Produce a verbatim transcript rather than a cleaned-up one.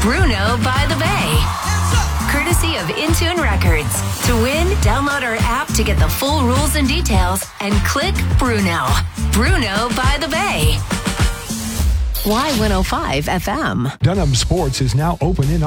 Bruno by the Bay. Courtesy of Intune Records. To win, download our app to get the full rules and details and click Bruno. Bruno by the Bay. Y one oh five F M. Dunham Sports is now open in